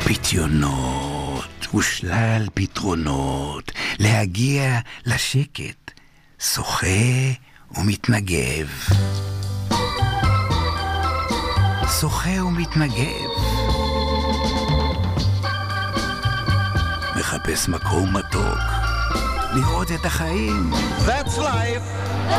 פיתיונות ושלל פתרונות להגיע לשקט, שוחה ומתנגב. שוחה ומתנגב. מחפש מקום מתוק, לראות את החיים. That's life.